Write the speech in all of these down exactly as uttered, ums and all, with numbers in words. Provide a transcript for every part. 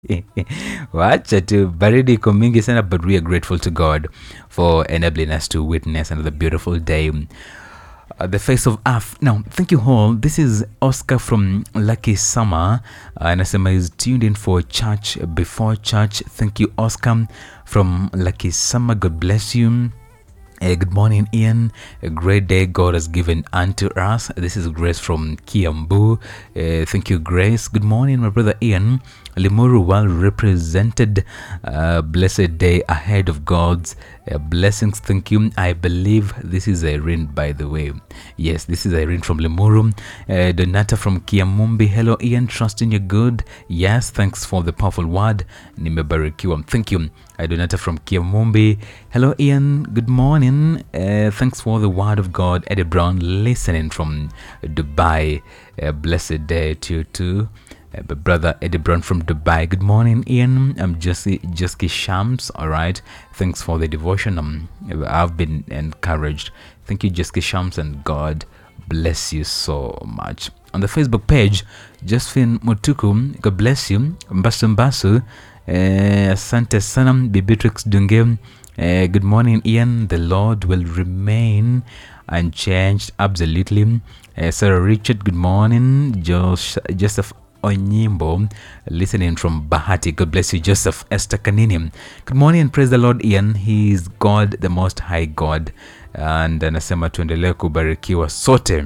Wacha tu baridi iko mingi sana, but we are grateful to God for enabling us to witness another beautiful day. Uh, the face of earth. Now, thank you all. This is Oscar from Lucky Summer. Uh, Anasema is tuned in for church before church. Thank you, Oscar from Lucky Summer. God bless you. Uh, good morning, Ian. A great day God has given unto us. This is Grace from Kiambu. Uh, thank you, Grace. Good morning, my brother Ian. Limuru well represented. Uh, blessed day ahead of God's uh, blessings. Thank you. I believe this is Irene, by the way. Yes, this is Irene from Limuru. Uh, Donata from Kiamumbi. Hello, Ian. Trusting you good. Yes, thanks for the powerful word. Nimebarikiwa. Thank you. Uh, Donata from Kiamumbi. Hello, Ian. Good morning. Uh, thanks for the word of God. Eddie Brown listening from Dubai. Uh, blessed day to you too. Uh, brother Eddie Brown from Dubai. Good morning, Ian. I'm Jesse Jeski Shams. All right. Thanks for the devotion. Um, I've been encouraged. Thank you, Jeski Shams, and God bless you so much. On the Facebook page, Josephine Mutuku. God bless you. Mbasu Mbasu. Uh, Asante sana, Bibitrix Dunge. Uh, good morning, Ian. The Lord will remain unchanged. Absolutely. Uh, Sarah Richard. Good morning. Josh, Joseph Onyimbo, listening from Bahati. God bless you, Joseph. Esther Kanini. Good morning and praise the Lord, Ian. He is God, the Most High God. And anasema tuendelee kubarikiwa sote.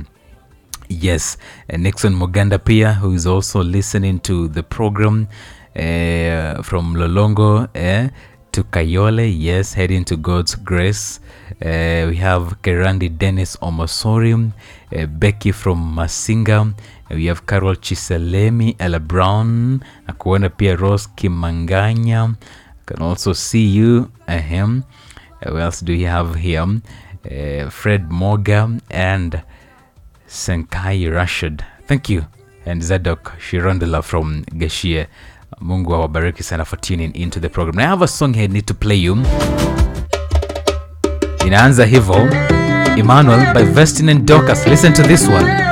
Yes. Uh, Nixon Muganda pia, who is also listening to the program uh, from Lolongo eh, to Kayole. Yes, heading to God's grace. Uh, we have Kerandi Dennis Omosori, uh, Becky from Masinga. We have Carol Chiselemi, Ella Brown, Akuona pia Rose Kimanganya. Can also see you. Uh-huh. Uh, what else do we have here? Uh, Fred Moga and Senkai Rashid. Thank you. And Zadok Shirandula from Geshie. Mungu awabariki sana for tuning into the program. Now I have a song here I need to play you. Inaanza hivo. Emmanuel by Vestin and Dorcas. Listen to this one.